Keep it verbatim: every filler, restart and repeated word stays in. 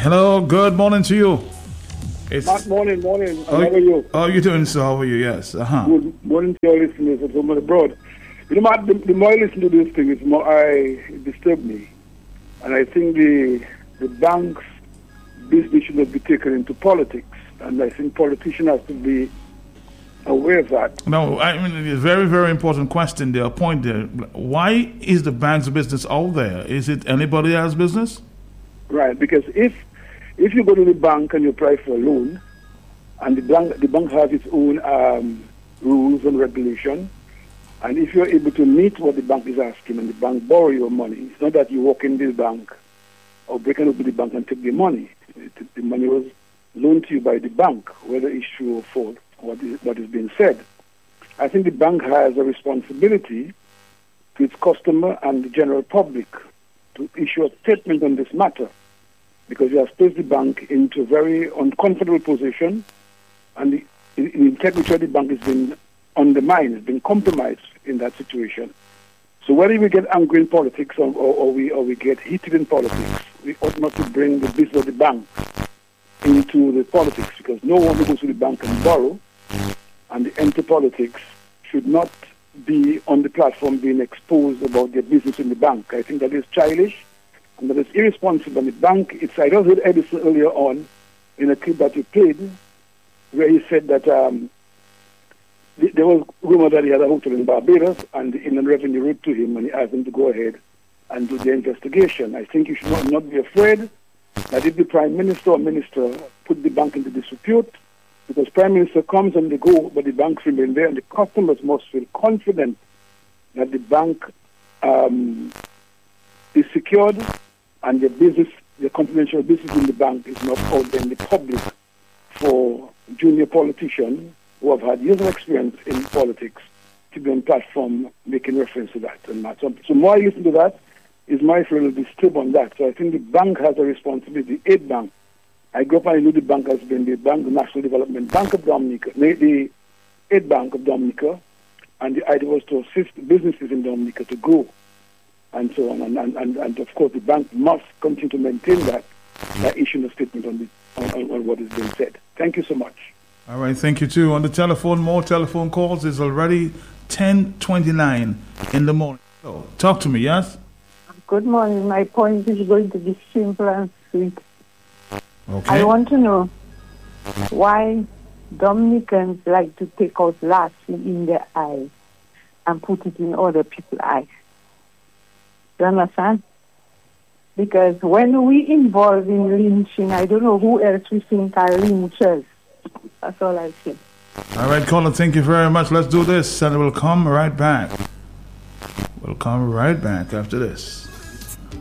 Hello, good morning to you. It's morning, morning. How are you? How are you doing, sir? How are you? Yes. Uh-huh. Good morning to your listeners at home and abroad. You know, Matt, the, the more I listen to this thing, it's more I it disturbs me. And I think the the bank's business should not be taken into politics. And I think politicians have to be aware of that. No, I mean, it's a very, very important question there, point there. Why is the bank's business out there? Is it anybody else's business? Right, because if if you go to the bank and you apply for a loan, and the bank the bank has its own um, rules and regulations, and if you're able to meet what the bank is asking and the bank borrow your money, it's not that you walk in the bank or break into the bank and take the money. The money was loaned to you by the bank, whether it's true or false, what is, what is being said. I think the bank has a responsibility to its customer and the general public to issue a statement on this matter, because you have placed the bank into a very uncomfortable position, and the, the integrity of the bank has been undermined, has been compromised in that situation. So whether we get angry in politics or, or, or we or we get heated in politics, we ought not to bring the business of the bank into the politics, because no one who goes to the bank can borrow, and the enter politics should not be on the platform being exposed about their business in the bank. I think that is childish and that is irresponsible. And the bank, it's, I just heard Edison earlier on in a clip that he played, where he said that um, th- there was rumor that he had a hotel in Barbados, and the Inland Revenue wrote to him and he asked him to go ahead and do the investigation. I think you should not, not be afraid that if the Prime Minister or Minister put the bank into disrepute, because Prime Minister comes and they go, but the banks remain there, and the customers must feel confident that the bank um, is secured and the business, the confidential business in the bank is not out there in the public for junior politicians who have had years of experience in politics to be on platform making reference to that. And that. So, so more I listen to that, is my feeling disturbed on that. So I think the bank has a responsibility. The aid bank, I grew up and I knew the bank has been the bank, the National Development Bank of Dominica, the aid bank of Dominica, and the idea was to assist businesses in Dominica to grow, and so on. And, and, and, and of course, the bank must continue to maintain that by issuing a statement on, the, on, on what is being said. Thank you so much. All right, thank you too. On the telephone, more telephone calls. It's already ten twenty-nine in the morning. So talk to me, yes? Good morning. My point is going to be simple and sweet. Okay. I want to know why Dominicans like to take out laughing in their eyes and put it in other people's eyes. You understand? Because when we involve in lynching, I don't know who else we think are lynchers. That's all I say. All right, caller, thank you very much. Let's do this, and we'll come right back. We'll come right back after this.